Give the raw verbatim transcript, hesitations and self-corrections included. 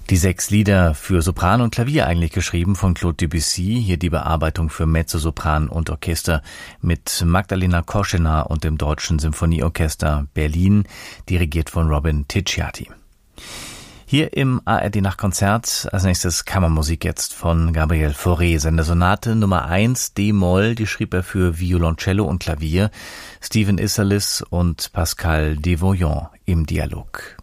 Die sechs Lieder für Sopran und Klavier eigentlich geschrieben von Claude Debussy, hier die Bearbeitung für Mezzosopran und Orchester mit Magdalena Koschener und dem Deutschen Symphonieorchester Berlin, dirigiert von Robin Ticciati. Hier im A R D Nachtkonzert als nächstes Kammermusik jetzt von Gabriel Fauré, seine Sonate Nummer eins D-Moll, die schrieb er für Violoncello und Klavier, Stephen Isserlis und Pascal Devoyant im Dialog.